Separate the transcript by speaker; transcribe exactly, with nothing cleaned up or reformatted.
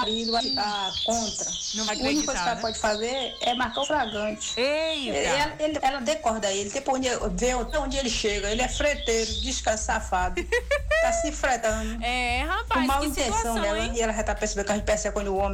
Speaker 1: marido vai ficar contra.
Speaker 2: Não vai
Speaker 1: A única coisa que
Speaker 2: acreditar,
Speaker 1: ela
Speaker 2: né?
Speaker 1: pode fazer é marcar o flagrante.
Speaker 2: Eita!
Speaker 1: Ela, ele, ela decorda ele, até onde, vê até onde ele chega. Ele é freteiro, diz que é safado. Tá se fretando.
Speaker 2: É,
Speaker 1: Com
Speaker 2: rapaz,
Speaker 1: mal
Speaker 2: que
Speaker 1: intenção
Speaker 2: situação,
Speaker 1: dela.
Speaker 2: hein?
Speaker 1: E ela já tá percebendo que a gente percebe quando o homem